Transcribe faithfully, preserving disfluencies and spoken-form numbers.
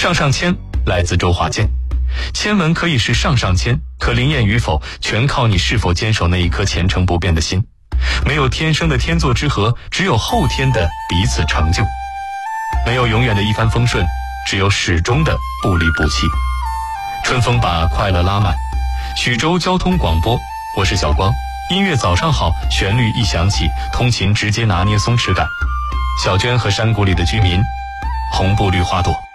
上上签来自周华健，签文可以是上上签，可灵验与否，全靠你是否坚守那一颗虔诚不变的心。没有天生的天作之合，只有后天的彼此成就。没有永远的一帆风顺，只有始终的不离不弃。春风把快乐拉满，徐州交通广播，我是小光。音乐早上好，旋律一响起，通勤直接拿捏松弛感。小娟和山谷里的居民，红布绿花朵。